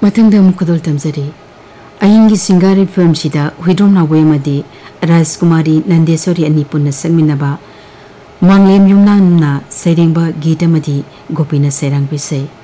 मथंग मुखदोल तमजरी अहिंगी सिंगारी film सिदा हुइद्रोम नावे मदी राजकुमारी नंदेश्वरी अनि पुन्ना संगमिनबा मांगलेम युमनाना सैरेंबा गीत मदी गोपीना सैरांग बिसै